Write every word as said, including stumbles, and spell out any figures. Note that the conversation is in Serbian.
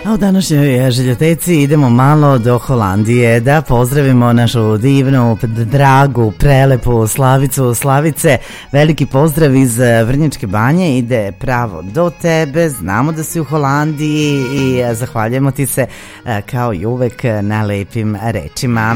A u današnjoj željoteci idemo malo do Holandije da pozdravimo našu divnu, dragu, prelepu Slavicu. Slavice, veliki pozdrav iz Vrnjačke Banje ide pravo do tebe. Znamo da si u Holandiji i zahvaljujemo ti se kao i uvek na lepim rečima.